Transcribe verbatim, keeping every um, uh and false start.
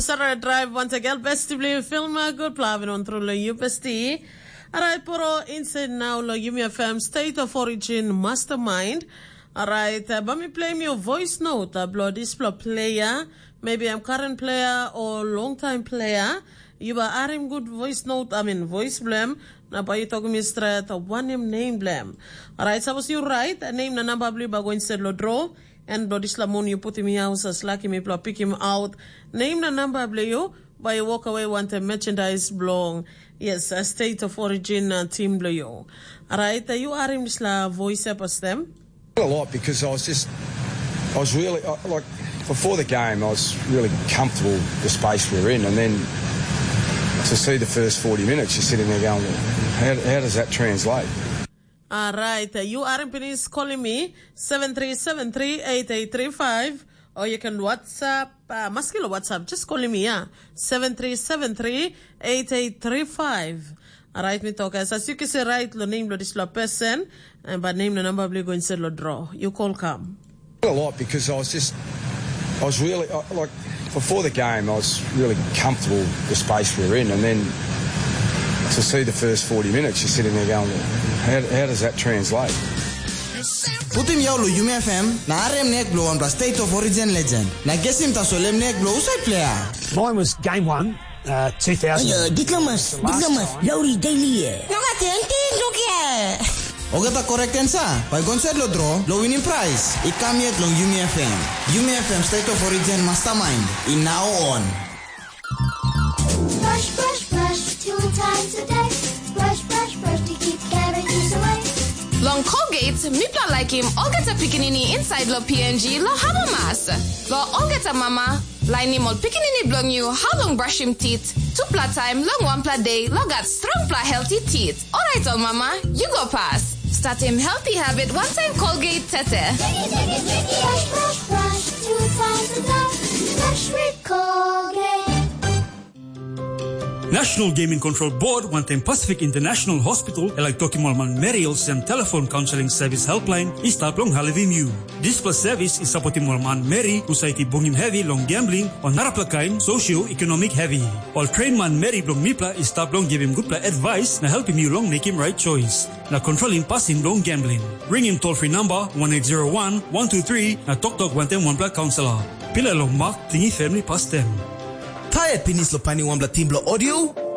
Sarah Drive once again, best bli film good plavin on through lo you besti. Alright, poro inside now lo you me F M State of Origin Mastermind. Alright, uh, but me play me your voice note, uh, blow this blow player, maybe I'm current player or long time player. You are arim good voice note, I mean voice blame. Na ba you talk me straight, uh, one name name blame. Alright, suppose you right, a name na number blue ba go instead lo draw. And bloody slamon you put him in house as lucky me blow pick him out. Name the number blue you, but you walk away want a merchandise blong. Yes, a State of Origin uh, team blue you. Alright, uh, you are in this la voice up as them? A lot because I was just, I was really, uh, like, before the game I was really comfortable the space we were in, and then to see the first forty minutes you're sitting there going, how, how does that translate? All right, uh, you are in Penis calling me seven three seven three eight eight three five, or you can WhatsApp, uh, Maskilo WhatsApp, just calling me, yeah, seven three seven three eight eight three five. All right, me talk as you can say right, lo name lo this lo person, and but name the number we go instead lo draw. You call come. A lot because I was just, I was really, uh, like, before the game I was really comfortable the space we were in, and then to see the first forty minutes you're sitting there going, how, how does that translate? Putim yaw lo Yume F M na arem nek blow on the State of Origin legend. Na gesim ta solem nek blow usai player. Mine was game one, uh, two thousand. Ayo, diplomas, diplomas, Lauri Daily. Nanga tenti loke. Ogata correct answer. By concert lo draw, lo winning prize. I come yet long Yume F M. Yume F M State of Origin Mastermind. In now on. Brush, brush, brush, two times a day. Brush, brush, brush to keep cavities away. Long Colgate, mipla like him, all get a pickinini inside lo P N G, lo hamamas. Lo all get a mama, line him all pickinini blong you, how long brush him teeth. Two pla time, long one pla day, lo got strong pla healthy teeth. Alright, all mama, you go pass. Start him healthy habit, one time Colgate tete. Diggy, diggy, diggy, brush, brush, brush, two times a day. Brush with Colgate. National Gaming Control Board wantem Pacific International Hospital elak Tokimolman Mariels and telephone counseling service helpline is taplong halivim. This plus service is supporting Molman Mary society bungim heavy long gambling on naraplakain socio-economic heavy. All train man Mary blong mipla is taplong give him good pla advice na help him you long make him right choice. Na controlling passing long gambling. Ring him toll free number one eight zero one one two three na tok tok wantem one pla counselor. Pila long mark tingi family past them. Tired pinis lo pani wambla timblo audio?